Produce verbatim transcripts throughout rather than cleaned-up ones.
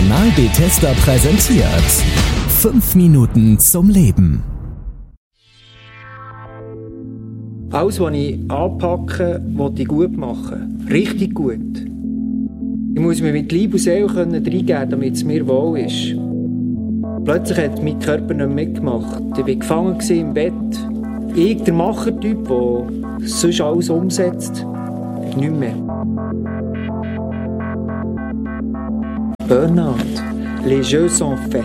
Kanal Bethesda präsentiert fünf Minuten zum Leben. Alles, was ich anpacke, will ich gut machen. Richtig gut. Ich muss mir mit Leib und Seele reingeben, damit es mir wohl ist. Plötzlich hat mein Körper nicht mitgemacht. Ich war gefangen im Bett. Ich, der Machertyp, der sonst alles umsetzt, nicht mehr. Burnout. Les jeux sont faits.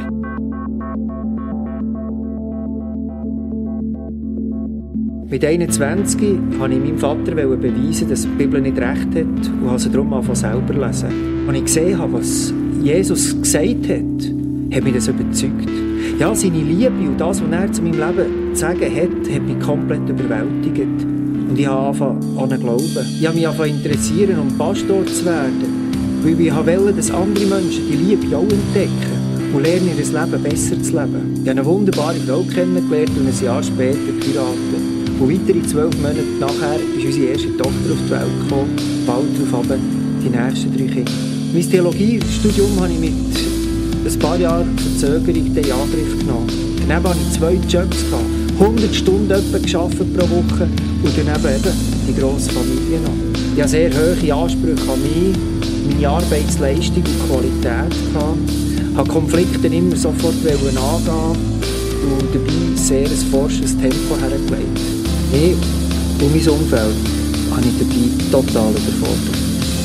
Mit einundzwanzig wollte ich meinem Vater beweisen, dass die Bibel nicht recht hat und habe sie darum angefangen selber zu lesen. Als ich gesehen habe, was Jesus gesagt hat, hat mich das überzeugt. Ja, seine Liebe und das, was er zu meinem Leben zu sagen hat, hat mich komplett überwältigt. Und ich habe angefangen an ihn glauben. Ich habe mich angefangen interessieren, um Pastor zu werden. Weil ich wollte, dass andere Menschen die Liebe auch entdecken und lernen, ihr Leben besser zu leben. Ich habe eine wunderbare Frau kennengelernt und ein Jahr später geheiratet. Und weitere zwölf Monate nachher ist unsere erste Tochter auf die Welt gekommen. Bald darauf die nächsten drei Kinder. Mein Theologiestudium habe ich mit ein paar Jahren Verzögerung in Angriff genommen. Daneben hatte ich zwei Jobs, hundert Stunden etwa gearbeitet pro Woche und daneben eben die grosse Familie noch. Ich hatte sehr hohe Ansprüche an mich, meine Arbeitsleistung und Qualität. Ich habe Konflikte immer sofort angehen und dabei sehr ein forschendes Tempo hergelegt. Ich und mein Umfeld habe ich dabei total überfordert.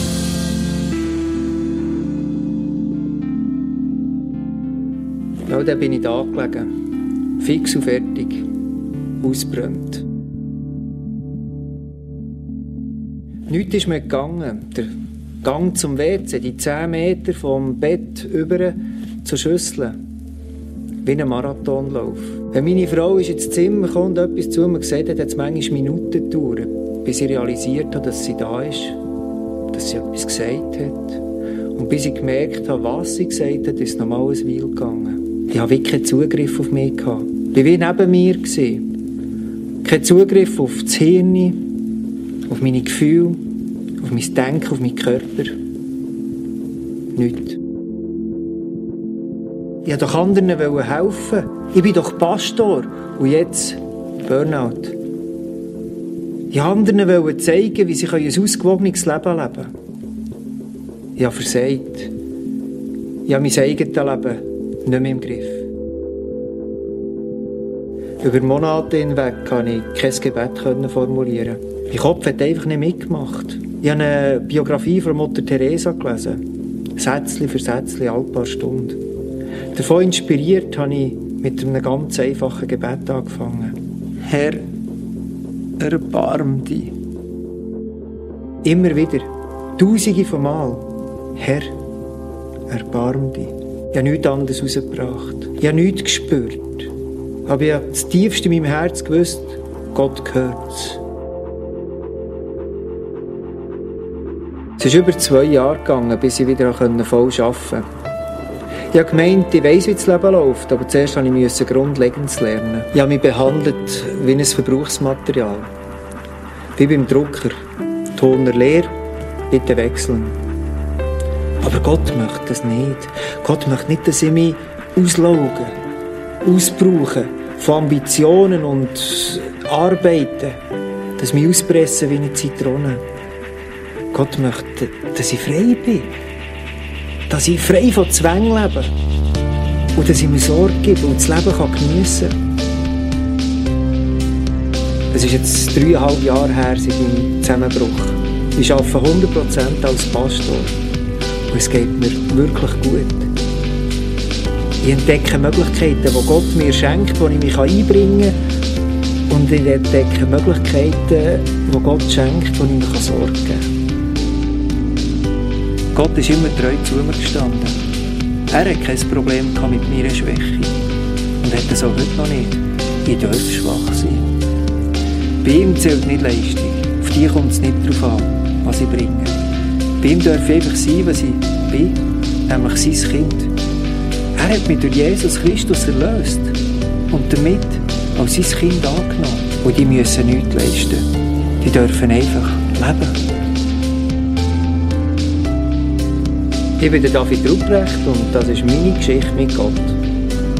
Ja, dann bin ich da gelegen. Fix und fertig. Ausgebrannt. Nichts ist mir gegangen. Der Gang zum W C, die zehn Meter vom Bett über zur Schüssel. Wie ein Marathonlauf. Wenn meine Frau ins Zimmer kam und etwas zu mir gesagt hat, hat es manchmal Minuten gedauert, bis ich realisiert habe, dass sie da ist, dass sie etwas gesagt hat. Und bis ich gemerkt habe, was sie gesagt hat, ist es nochmal ein Weile gegangen. Ich hatte wirklich keinen Zugriff auf mich. Ich war wie neben mir. Kein Zugriff auf das Hirn, auf meine Gefühle, auf mein Denken, auf meinen Körper. Nichts. Ich wollte doch anderen helfen. Ich bin doch Pastor. Und jetzt Burnout. Ich wollte anderen zeigen, wie sie ein ausgewogenes Leben leben können. Ich habe versagt. Ich habe mein eigenes Leben nicht mehr im Griff. Über Monate hinweg konnte ich kein Gebet formulieren. Mein Kopf hat einfach nicht mitgemacht. Ich habe eine Biografie von Mutter Teresa gelesen. Sätzchen für Sätzchen, alle paar Stunden. Davon inspiriert habe ich mit einem ganz einfachen Gebet angefangen. Herr, erbarm dich. Immer wieder, tausende von Mal. Herr, erbarm dich. Ich habe nichts anderes rausgebracht. Ich habe nichts gespürt. Aber ich habe das tiefste in meinem Herz gewusst, Gott gehört's. Es ist über zwei Jahre gegangen, bis ich wieder voll arbeiten konnte. Ich habe gemeint, ich weiss, wie das Leben läuft, aber zuerst musste ich grundlegend lernen. Ich habe mich behandelt wie ein Verbrauchsmaterial. Wie beim Drucker. Toner leer, bitte wechseln. Aber Gott möchte das nicht. Gott möchte nicht, dass ich mich auslauge, ausbrauche von Ambitionen und Arbeiten, dass ich mich auspresse wie eine Zitrone. Gott möchte, dass ich frei bin. Dass ich frei von Zwängen lebe. Und dass ich mir Sorge gebe und das Leben geniessen kann. Es ist jetzt dreieinhalb Jahre her seit meinem Zusammenbruch. Ich arbeite hundert Prozent als Pastor. Und es geht mir wirklich gut. Ich entdecke Möglichkeiten, die Gott mir schenkt, die ich mich einbringen kann. Und ich entdecke Möglichkeiten, die Gott schenkt, die ich mir Sorge geben kann. Gott ist immer treu zu mir gestanden. Er hat kein Problem mit meiner Schwäche. Und hat es auch heute noch nicht. Ich darf schwach sein. Bei ihm zählt nicht Leistung. Auf die kommt es nicht darauf an, was ich bringe. Bei ihm darf ich einfach sein, was ich bin, nämlich sein Kind. Er hat mich durch Jesus Christus erlöst und damit als sein Kind angenommen. Und die müssen nichts leisten. Die dürfen einfach leben. Ich bin der David Ruprecht und das ist meine Geschichte mit Gott.